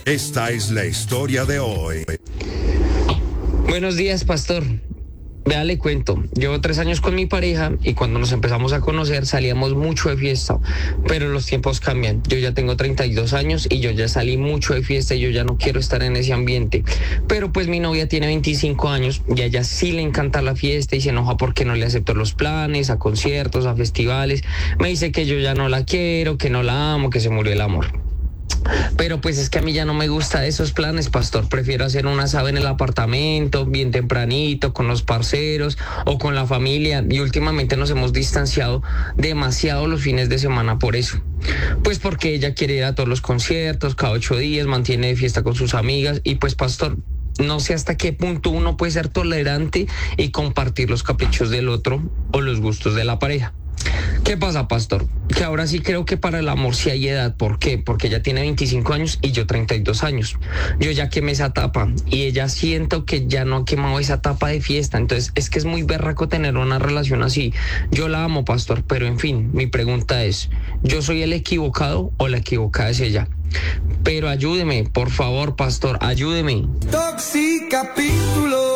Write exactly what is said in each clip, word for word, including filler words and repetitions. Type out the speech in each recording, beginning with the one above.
Esta es la historia de hoy. Buenos días, pastor. Vea, le cuento, llevo tres años con mi pareja y cuando nos empezamos a conocer salíamos mucho de fiesta, pero los tiempos cambian. Yo ya tengo treinta y dos años y yo ya salí mucho de fiesta y yo ya no quiero estar en ese ambiente. Pero pues mi novia tiene veinticinco años y a ella sí le encanta la fiesta y se enoja porque no le acepto los planes, a conciertos, a festivales. Me dice que yo ya no la quiero, que no la amo, que se murió el amor. Pero pues es que a mí ya no me gusta esos planes, pastor. Prefiero hacer un asado en el apartamento, bien tempranito, con los parceros o con la familia. Y últimamente nos hemos distanciado demasiado los fines de semana por eso. Pues porque ella quiere ir a todos los conciertos, cada ocho días, mantiene de fiesta con sus amigas. Y pues, pastor, no sé hasta qué punto uno puede ser tolerante y compartir los caprichos del otro o los gustos de la pareja. ¿Qué pasa, pastor? Que ahora sí creo que para el amor sí hay edad. ¿Por qué? Porque ella tiene veinticinco años y yo treinta y dos años. Yo ya quemé esa etapa y ella siento que ya no ha quemado esa etapa de fiesta. Entonces es que es muy berraco tener una relación así. Yo la amo, pastor, pero en fin, mi pregunta es, ¿yo soy el equivocado o la equivocada es ella? Pero ayúdeme, por favor, pastor, ayúdeme. Toxicapítulo.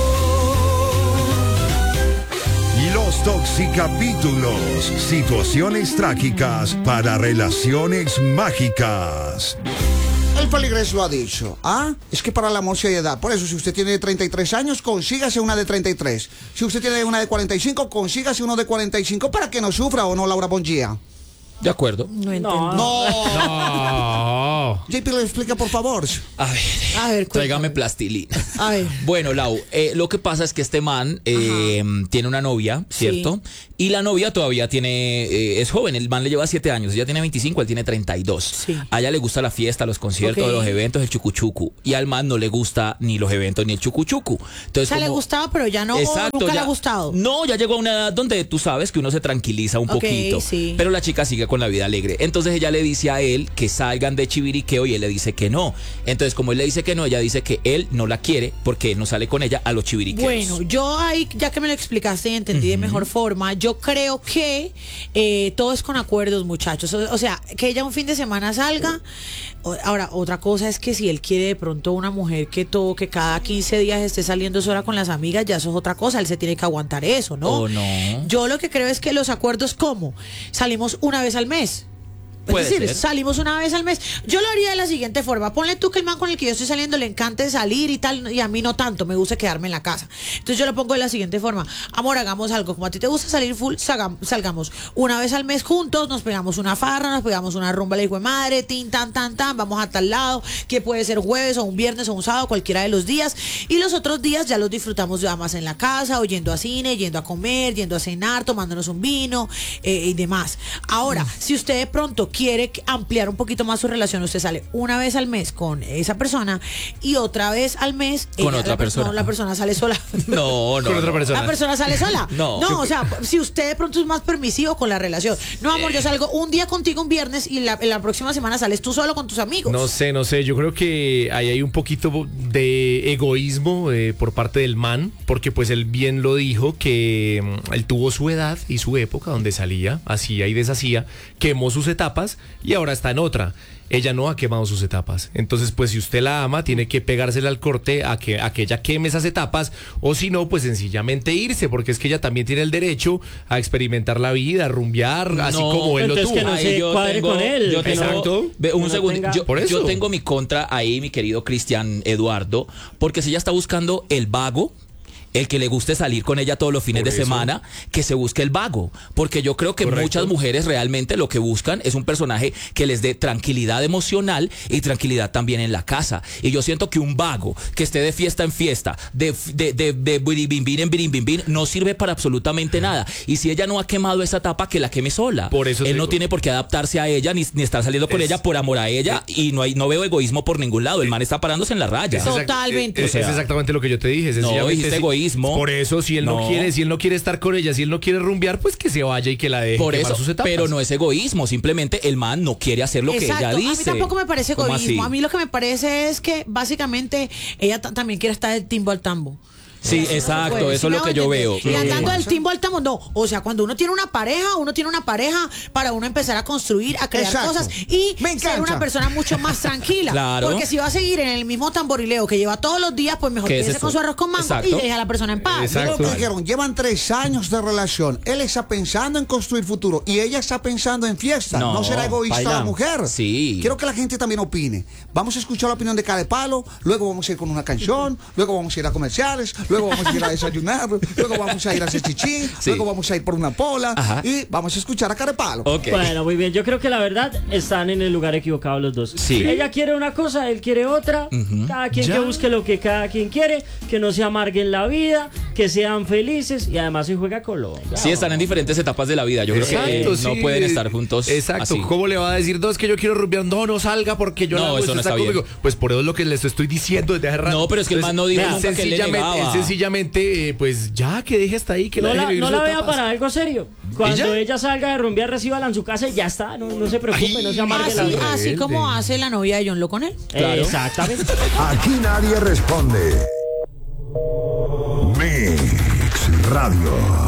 Los Toxicapítulos, situaciones trágicas para relaciones mágicas. El Feligres lo ha dicho, ¿ah? Es que para el amor sí hay edad. Por eso, si usted tiene treinta y tres años, consígase una de treinta y tres. Si usted tiene una de cuarenta y cinco, consígase uno de cuarenta y cinco para que no sufra, ¿o no, Laura Bongia? De acuerdo. No entiendo. No. No. J P, le explica, por favor. A ver, A ver, tráigame cuéntame. plastilina. A ver. Bueno, Lau, eh, lo que pasa es que este man eh, tiene una novia, ¿cierto? Sí. Y la novia todavía tiene, eh, es joven, el man le lleva siete años, ella tiene veinticinco, él tiene treinta y dos. Sí. A ella le gusta la fiesta, los conciertos, Ok. los eventos, el chucuchucu. Y al man no le gusta ni los eventos ni el chucuchucu. Entonces, O sea, le como- gustaba, pero ya no, Exacto, o nunca ya- le ha gustado. No, ya llegó a una edad donde tú sabes que uno se tranquiliza un Ok, poquito. sí. Pero la chica sigue con la vida alegre. Entonces ella le dice a él que salgan de chiviriqueo y él le dice que no. Entonces, como él le dice que no, ella dice que él no la quiere porque él no sale con ella a los chiviriqueos. Bueno, yo ahí, ya que me lo explicaste y entendí de mejor forma, yo creo que eh, todo es con acuerdos, muchachos. O, o sea, que ella un fin de semana salga. O- Ahora, otra cosa es que si él quiere de pronto una mujer que todo, que cada quince días esté saliendo sola con las amigas, ya eso es otra cosa. Él se tiene que aguantar eso, ¿no? ¿O no? Yo lo que creo es que los acuerdos, ¿cómo? Salimos una vez al mes. Es Puede decir, ser. salimos una vez al mes. Yo lo haría de la siguiente forma. Ponle tú que el man con el que yo estoy saliendo le encante salir y tal, y a mí no tanto, me gusta quedarme en la casa. Entonces yo lo pongo de la siguiente forma. Amor, hagamos algo. Como a ti te gusta salir full, salgam- salgamos una vez al mes juntos, nos pegamos una farra, nos pegamos una rumba, le hijo de madre, tin, tan, tan, tan, vamos a tal lado, que puede ser jueves o un viernes o un sábado, cualquiera de los días. Y los otros días ya los disfrutamos ya más en la casa, o yendo a cine, yendo a comer, yendo a cenar, tomándonos un vino eh, y demás. Ahora, si usted de pronto quiere ampliar un poquito más su relación, usted sale una vez al mes con esa persona y otra vez al mes Con ella- otra la, per- persona. No, la persona sale sola. No, no. Con otra no. persona. La persona sale sola. No. No, o sea, si usted de pronto es más permisivo con la relación. No, amor, yo salgo un día contigo un viernes y la, la próxima semana sales tú solo con tus amigos. No sé, no sé, yo creo que ahí hay un poquito de egoísmo eh, por parte del man, porque pues él bien lo dijo, que mm, él tuvo su edad y su época donde salía, hacía y deshacía, quemó sus etapas y ahora está en otra. Ella no ha quemado sus etapas. Entonces, pues si usted la ama, tiene que pegársela al corte a que, a que ella queme esas etapas, o si no, pues sencillamente irse, porque es que ella también tiene el derecho a experimentar la vida, a rumbear, así No, como él lo entonces tuvo. que no Ahí se yo cuadre tengo- con él. Yo tengo, Exacto. ve, un Que no segundo. tenga- Yo, Por eso. yo tengo mi contra ahí, mi querido Cristian Eduardo, porque si ella está buscando el vago, el que le guste salir con ella todos los fines Por de eso. semana, que se busque el vago. Porque yo creo que Correcto. muchas mujeres realmente lo que buscan es un personaje que les dé tranquilidad emocional y tranquilidad también en la casa. Y yo siento que un vago que esté de fiesta en fiesta, de, de, de, de biribimbín en biribimbín, no sirve para absolutamente nada. Y si ella no ha quemado esa etapa, que la queme sola. Por eso Él te no digo. tiene por qué adaptarse a ella, ni, ni estar saliendo con Es- ella por amor a ella. Y no hay no veo egoísmo por ningún lado. El man está parándose en la raya. Es exact- Totalmente. Es, O sea, es exactamente lo que yo te dije. sencillamente, dijiste si- egoísmo. Por eso, si él no. No. quiere, si él no quiere estar con ella, si él no quiere rumbear, pues que se vaya y que la deje Por quemar eso, sus etapas. pero no es egoísmo, simplemente el man no quiere hacer lo Exacto. que ella dice. A mí tampoco me parece ¿Cómo egoísmo. así? A mí lo que me parece es que básicamente ella ta- también quiere estar del timbo al tambo. Sí, Eso no se exacto, puede, eso ¿sí es me lo que hago yo entender? veo. Y andando Sí. del timbo al tamo, no. O sea, cuando uno tiene una pareja, uno tiene una pareja para uno empezar a construir, a crear Exacto. cosas y Me ser encanta. una persona mucho más tranquila. Claro. Porque si va a seguir en el mismo tamborileo que lleva todos los días, pues mejor ¿Qué es quédese eso? con su arroz con mango Exacto. y deje a la persona en paz. Exacto. Mira lo que dijeron, llevan tres años de relación. Él está pensando en construir futuro y ella está pensando en fiesta. No, No, será egoísta baila. la mujer. Sí. Quiero que la gente también opine. Vamos a escuchar la opinión de cada palo, luego vamos a ir con una canción, luego vamos a ir a comerciales, luego vamos a ir a desayunar, luego vamos a ir a hacer chichi, Sí. luego vamos a ir por una pola Ajá. y vamos a escuchar a Carepalo. Ok. Bueno, muy bien. Yo creo que la verdad están en el lugar equivocado los dos. Sí. Ella quiere una cosa, él quiere otra. Cada quien Ya. que busque lo que cada quien quiere, que no se amarguen la vida, que sean felices y además se juega Colombia. Sí, están en diferentes etapas de la vida. Yo creo que Exacto, no sí. pueden estar juntos. Exacto. así. ¿Cómo le va a decir, no, es que yo quiero rumbear? No, no salga porque yo No, la hago, eso usted no está está bien. conmigo. Pues por eso es lo que les estoy diciendo desde hace rato. No, pero es que el man no dijo él nunca que él le sencillamente, negaba. él sencillamente, eh, pues ya que deje hasta ahí, que No la la, deje vivir no sus la vea etapas. para algo serio. Cuando ya? ella salga de rumbear, recíbala en su casa y ya está. No, no se preocupe, Ay, no se amargue la Así, vida. así como hace la novia de John Lo con él. Claro. Exactamente. Aquí nadie responde. Mix Radio.